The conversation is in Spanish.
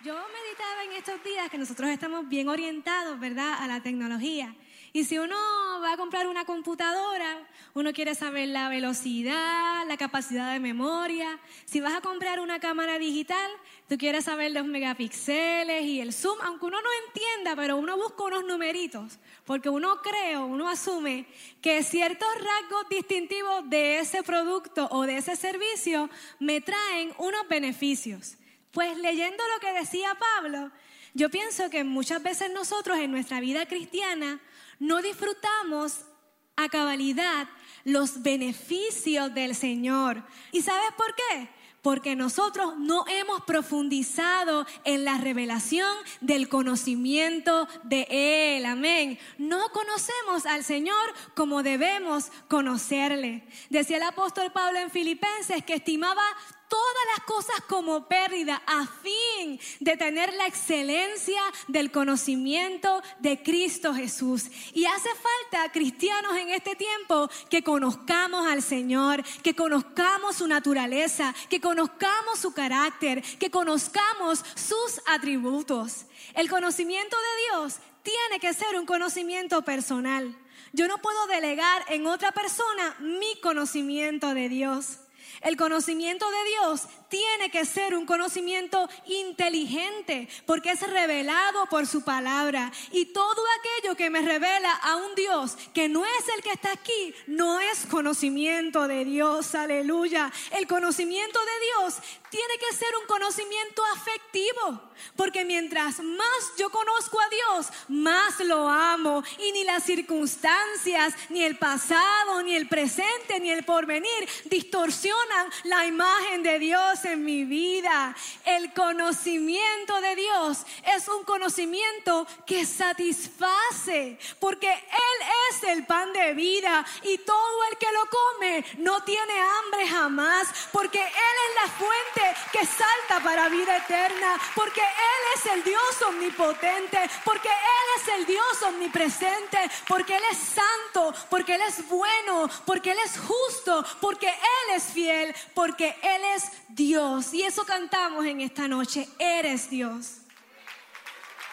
Yo meditaba en estos días que nosotros estamos bien orientados, ¿verdad?, a la tecnología. Y si uno va a comprar una computadora, uno quiere saber la velocidad, la capacidad de memoria. Si vas a comprar una cámara digital, tú quieres saber los megapíxeles y el zoom, aunque uno no entienda, pero uno busca unos numeritos, porque uno asume que ciertos rasgos distintivos de ese producto o de ese servicio me traen unos beneficios. Pues leyendo lo que decía Pablo, yo pienso que muchas veces nosotros en nuestra vida cristiana no disfrutamos a cabalidad los beneficios del Señor. ¿Y sabes por qué? Porque nosotros no hemos profundizado en la revelación del conocimiento de Él. Amén. No conocemos al Señor como debemos conocerle. Decía el apóstol Pablo en Filipenses que estimaba todas las cosas como pérdida a fin de tener la excelencia del conocimiento de Cristo Jesús. Y hace falta cristianos en este tiempo que conozcamos al Señor, que conozcamos su naturaleza, que conozcamos su carácter, que conozcamos sus atributos. El conocimiento de Dios tiene que ser un conocimiento personal. Yo no puedo delegar en otra persona mi conocimiento de Dios. El conocimiento de Dios tiene que ser un conocimiento inteligente porque es revelado por su palabra. Y todo aquello que me revela a un Dios que no es el que está aquí, no es conocimiento de Dios. Aleluya. El conocimiento de Dios tiene que ser un conocimiento afectivo, porque mientras más yo conozco a Dios, más lo amo. Y ni las circunstancias, ni el pasado, ni el presente, ni el porvenir distorsionan la imagen de Dios en mi vida. El conocimiento de Dios es un conocimiento que satisface, porque Él es el pan de vida y todo el que lo come no tiene hambre jamás, porque Él es la fuente que salta para vida eterna, porque Él es el Dios omnipotente, porque Él es el Dios omnipresente, porque Él es santo, porque Él es bueno, porque Él es justo, porque Él es fiel, porque Él es Dios. Y eso cantamos en esta noche: eres Dios.